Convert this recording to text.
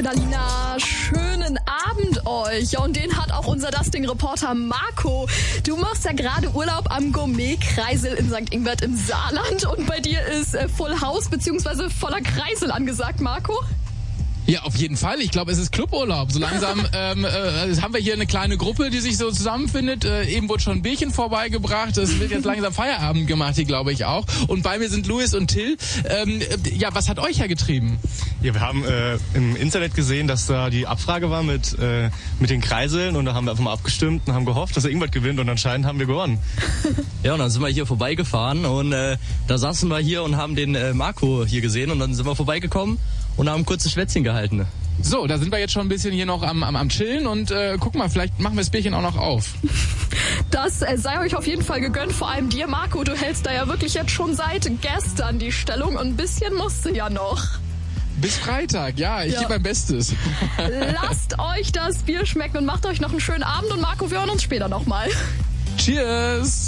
bin Alina. Schönen Abend euch. Ja, und den hat auch unser Dusting-Reporter Marco. Du machst ja gerade Urlaub am Gourmet-Kreisel in St. Ingbert im Saarland. Und bei dir ist Full House bzw. voller Kreisel angesagt, Marco. Ja, auf jeden Fall. Ich glaube, es ist Cluburlaub. So langsam haben wir hier eine kleine Gruppe, die sich so zusammenfindet. Eben wurde schon ein Bierchen vorbeigebracht. Es wird jetzt langsam Feierabend gemacht, hier glaube ich auch. Und bei mir sind Luis und Till. Ja, was hat euch hergetrieben? Ja, wir haben im Internet gesehen, dass da die Abfrage war mit den Kreiseln. Und da haben wir einfach mal abgestimmt und haben gehofft, dass er irgendwas gewinnt. Und anscheinend haben wir gewonnen. Ja, und dann sind wir hier vorbeigefahren. Und da saßen wir hier und haben den Marco hier gesehen. Und dann sind wir vorbeigekommen und haben ein kurzes Schwätzchen gehalten. So, da sind wir jetzt schon ein bisschen hier noch am Chillen und guck mal, vielleicht machen wir das Bierchen auch noch auf. Das sei euch auf jeden Fall gegönnt, vor allem dir, Marco. Du hältst da ja wirklich jetzt schon seit gestern die Stellung und ein bisschen musst du ja noch. Bis Freitag, ja, ich gebe mein Bestes. Lasst euch das Bier schmecken und macht euch noch einen schönen Abend und Marco, wir hören uns später nochmal. Cheers!